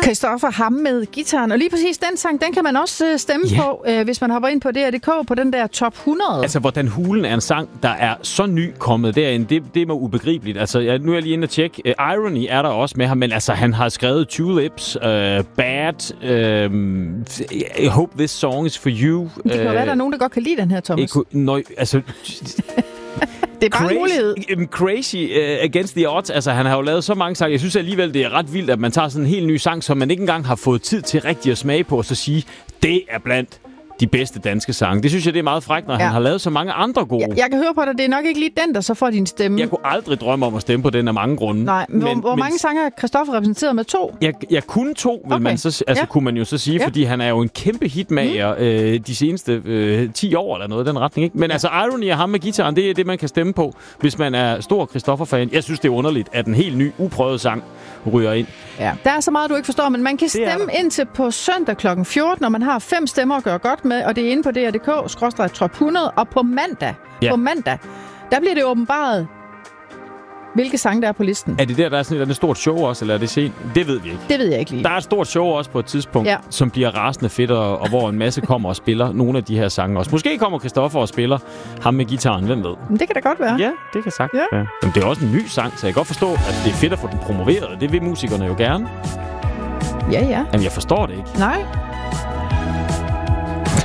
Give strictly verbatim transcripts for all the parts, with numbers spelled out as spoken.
Christoffer, ham med gitaren. Og lige præcis den sang, den kan man også stemme yeah. på, øh, hvis man hopper ind på D R punktum d k på den der top hundrede. Altså, hvordan hulen er en sang, der er så ny kommet derinde, det, det er mig ubegribeligt. Altså, jeg, nu er jeg lige inde og tjekke. Uh, Irony er der også med ham, men altså, han har skrevet Tulips, uh, Bad, uh, I Hope This Song Is For You. Det kan jo uh, være, der er nogen, der godt kan lide den her, Thomas. Ikke, nøj, altså... Det er bare crazy, en mulighed. Crazy uh, Against the Odds. Altså, han har jo lavet så mange sange. Jeg synes alligevel, det er ret vildt, at man tager sådan en helt ny sang, som man ikke engang har fået tid til rigtig at smage på, og så sige, det er blandt de bedste danske sange. Det synes jeg, det er meget frækt, når ja. han har lavet så mange andre gode. Jeg, jeg kan høre på dig, det er nok ikke lige den, der så får din stemme. Jeg kunne aldrig drømme om at stemme på den af mange grunde. Nej, men, hvor, hvor men, mange sange har Christoffer repræsenteret med? To? Jeg, jeg kunne to, vil okay. man så, altså, ja. kunne man jo så sige, ja. fordi han er jo en kæmpe hitmager mm. øh, de seneste øh, ti år eller noget i den retning. Ikke? Men ja. altså, Irony og ham med guitaren, det er det, man kan stemme på, hvis man er stor Christoffer-fan. Jeg synes, det er underligt, at en helt ny, uprøvet sang ryger ind. Ja. Der er så meget, du ikke forstår, men man kan stemme indtil på søndag klokken fjorten, når man har fem stemmer at gøre godt med, og det er inde på D R punktum d k skråstreg top hundrede, og på mandag, ja. på mandag, der bliver det åbenbaret, hvilke sange der er på listen. Er det der, der er sådan et stort show også, eller er det sent? Det ved vi ikke. Det ved jeg ikke lige. Der er et stort show også på et tidspunkt, ja. som bliver rasende fedt, og, og hvor en masse kommer og spiller nogle af de her sange også. Måske kommer Christoffer og spiller ham med gitaren, hvem ved? Men det kan da godt være. Ja, det kan sagtens ja. være. Men det er også en ny sang, så jeg kan godt forstå, at det er fedt at få den promoveret. Det vil musikerne jo gerne. Ja, ja. Jamen, jeg forstår det ikke. Nej.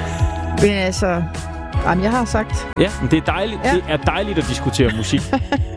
Men altså... Jamen, jeg har sagt... Ja, men det er dejligt. Ja. Det er dejligt at diskutere musik.